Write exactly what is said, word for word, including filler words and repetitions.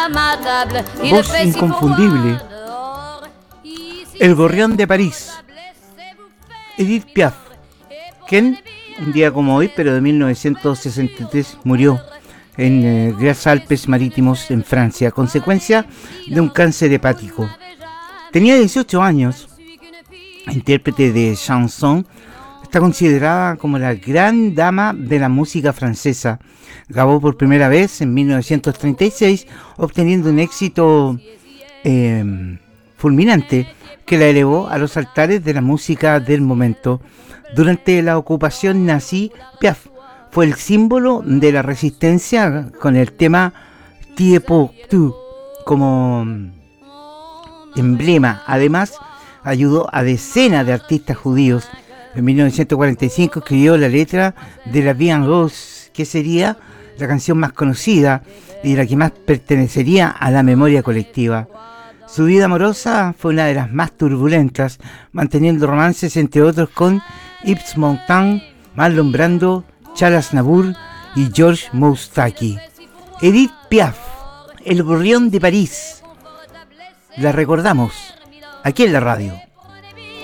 Voz inconfundible. El Gorrión de París. Edith Piaf, quien un día como hoy, pero de mil novecientos sesenta y tres, murió en eh, Grands Alpes Marítimos en Francia, a consecuencia de un cáncer hepático. Tenía dieciocho años, intérprete de chanson, está considerada como la gran dama de la música francesa. Grabó por primera vez en mil novecientos treinta y seis, obteniendo un éxito eh, fulminante que la elevó a los altares de la música del momento. Durante la ocupación nazi, Piaf fue el símbolo de la resistencia con el tema Tie pour tout como emblema. Además, ayudó a decenas de artistas judíos. En mil novecientos cuarenta y cinco escribió la letra de La Vie en Rose, que sería la canción más conocida y la que más pertenecería a la memoria colectiva. Su vida amorosa fue una de las más turbulentas, manteniendo romances entre otros con Yves Montand, Marlon Brando, Charles Aznavour y George Moustaki. Edith Piaf, El Gorrión de París. La recordamos aquí en la radio.